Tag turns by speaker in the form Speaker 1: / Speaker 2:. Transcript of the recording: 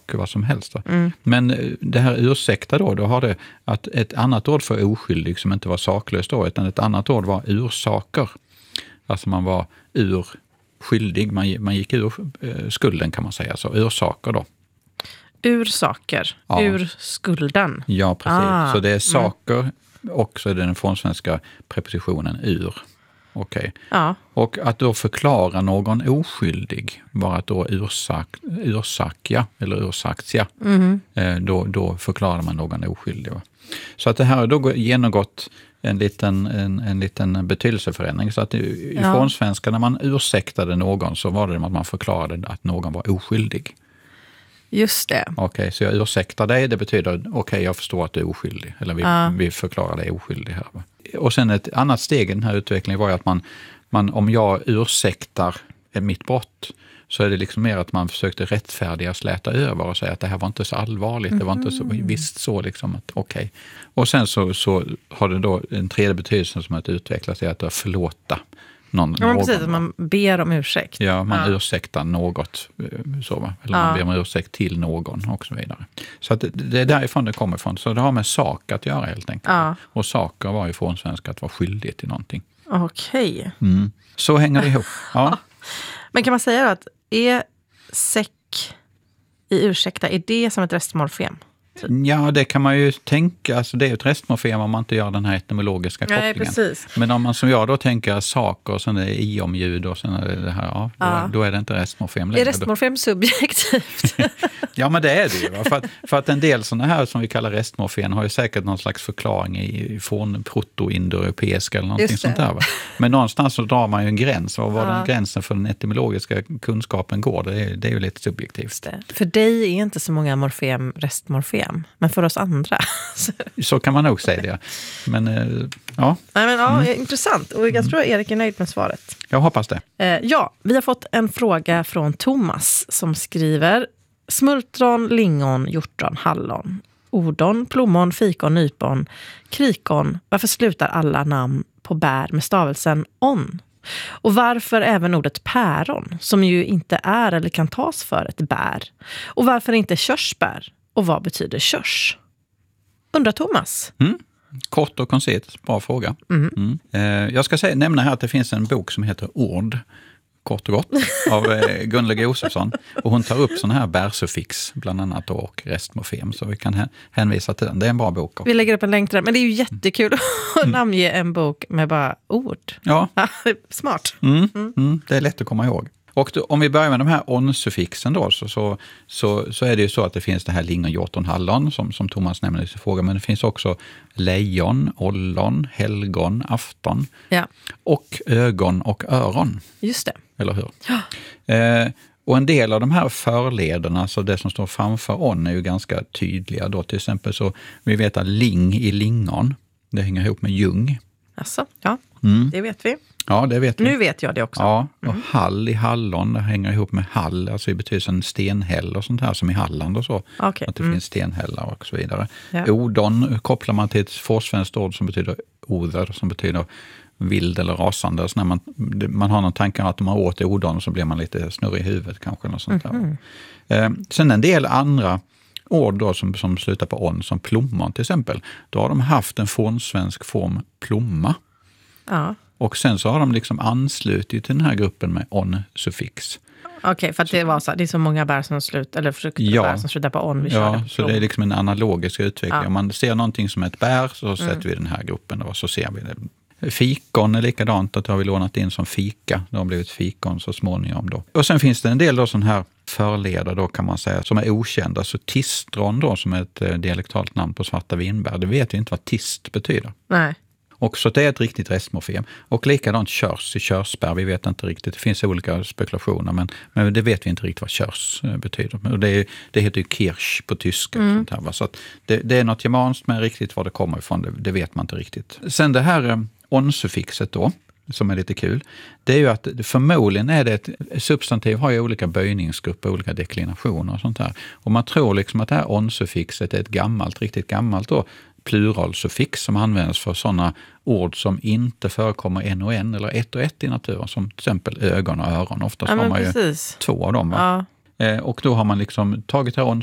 Speaker 1: sak, vad som helst. Men det här ursäkta då har det att ett annat ord för oskyldig som inte var saklöst då, utan ett annat ord var ursaker. Alltså man var skyldig, man gick ur skulden kan man säga, så ursaker då.
Speaker 2: Ursaker, ur skulden.
Speaker 1: Ja, precis. Så det är saker och så är det den fornsvenska prepositionen ur. Okej. Ja. Och att då förklara någon oskyldig var att då ursakja eller ursaktja. Då förklarar man någon oskyldig. Va? Så att det här har då genomgått en liten betydelseförändring. Så att i fornsvenska när man ursäktade någon så var det att man förklarade att någon var oskyldig.
Speaker 2: Just det.
Speaker 1: Okej, så jag ursäktar dig, det betyder jag förstår att du är oskyldig. Eller vi förklarar dig oskyldig här. Va? Och sen ett annat steg i den här utvecklingen var ju att man om jag ursäktar mitt brott så är det liksom mer att man försökte rättfärdiga, släta över och säga att det här var inte så allvarligt, det var inte så, visst så liksom att okej. Och sen så har det då en tredje betydelse som att utvecklas är att förlåta någon.
Speaker 2: Precis, att man ber om ursäkt.
Speaker 1: Ja, man ursäktar något så va? Eller man ber om ursäkt till någon och så vidare. Så att det är därifrån det kommer ifrån. Så det har med sak att göra helt enkelt. Och saker var ju fornsvenska att vara skyldig till någonting.
Speaker 2: Okej.
Speaker 1: Så hänger det ihop. Ja.
Speaker 2: Men kan man säga att är säck i ursäkta, är det som ett restmorfem?
Speaker 1: Ja, det kan man ju tänka. Alltså det är ett restmorfem om man inte gör den här etymologiska kopplingen.
Speaker 2: Nej, precis.
Speaker 1: Men om man som jag då tänker saker och sen är det i-omljud och sen är det här, då är det inte restmorfem längre.
Speaker 2: Är restmorfem subjektivt?
Speaker 1: Ja, men det är det ju. Va? För att en del sådana här som vi kallar restmorfem har ju säkert någon slags förklaring i från proto-indoeuropeiska eller någonting sånt där. Va? Men någonstans så drar man ju en gräns. Och var den gränsen för den etymologiska kunskapen går, det är ju lite subjektivt.
Speaker 2: För dig är inte så många morfem restmorfem. Men för oss andra.
Speaker 1: Så kan man nog säga det. Men ja.
Speaker 2: Nej, men, intressant. Och jag tror Erik är nöjd med svaret.
Speaker 1: Jag hoppas det.
Speaker 2: Vi har fått en fråga från Thomas som skriver: smultron, lingon, hjortron, hallon, ordon, plommon, fikon, nypon, krikon. Varför slutar alla namn på bär med stavelsen on? Och varför även ordet päron, som ju inte är eller kan tas för ett bär? Och varför inte körsbär? Och vad betyder körs? Undrar Thomas.
Speaker 1: Kort och koncist, bra fråga. Jag ska nämna här att det finns en bok som heter Ord, kort och gott, av Gunilla Josefsson. Och hon tar upp sådana här bärsuffix, bland annat och restmorfem. Så vi kan hänvisa till den. Det är en bra bok också.
Speaker 2: Vi lägger upp en länk till den. Men det är ju jättekul att namnge en bok med bara ord.
Speaker 1: Ja.
Speaker 2: Smart.
Speaker 1: Det är lätt att komma ihåg. Och då, om vi börjar med de här on-suffixen då, så är det ju så att det finns det här lingon, hjorton, hallon som Thomas nämnde i sin fråga. Men det finns också lejon, ollon, helgon, afton och ögon och öron.
Speaker 2: Just det.
Speaker 1: Eller hur? Ja. Och en del av de här förlederna, så det som står framför on, är ju ganska tydliga då. Till exempel så vi vet att ling i lingon, det hänger ihop med ljung.
Speaker 2: Alltså, ja, det vet vi.
Speaker 1: Ja, det vet vi.
Speaker 2: Nu vet jag det också.
Speaker 1: Ja, och hall i hallon, det hänger ihop med hall, alltså i betydelsen stenhäll och sånt här som i Halland och så.
Speaker 2: Okay.
Speaker 1: Att det finns stenhällar och så vidare.
Speaker 2: Ja.
Speaker 1: Odon kopplar man till ett forsvenskt ord som betyder oder, som betyder vild eller rasande. Så när man har någon tanke att om man åt odon så blir man lite snurrig i huvudet kanske. Eller sånt där. Sen en del andra ord då som slutar på on, som plommon till exempel. Då har de haft en fornsvensk form plomma.
Speaker 2: Ja.
Speaker 1: Och sen så har de liksom anslutit till den här gruppen med on-suffix.
Speaker 2: Okej, för att det var så, det är så många bär som slutar, eller bär som slutar på on.
Speaker 1: Så det är liksom en analogisk utveckling. Ja. Om man ser någonting som ett bär så sätter vi den här gruppen och så ser vi det. Fikon är likadant, att har vi lånat in som fika. Det har blivit fikon så småningom då. Och sen finns det en del då sån här förledare då kan man säga som är okända. Så tistron då som är ett dialektalt namn på svarta vinbär. Det vet vi inte vad tist betyder.
Speaker 2: Nej.
Speaker 1: Och så det är ett riktigt restmorfem. Och likadant körs i körsbär. Vi vet inte riktigt. Det finns olika spekulationer. Men det vet vi inte riktigt vad körs betyder. Och det heter ju kirsch på tyska. Sånt här, va? Så att det är något germanskt, men riktigt var det kommer ifrån, det vet man inte riktigt. Sen det här on-suffixet då, som är lite kul. Det är ju att förmodligen är det ett substantiv har ju olika böjningsgrupper, olika deklinationer och sånt här. Och man tror liksom att det här on-suffixet är ett riktigt gammalt då, pluralsuffix som används för sådana ord som inte förekommer en och en eller ett och ett i naturen, som till exempel ögon och öron. Oftast har man ju två av dem. Va? Ja. Och då har man liksom tagit det här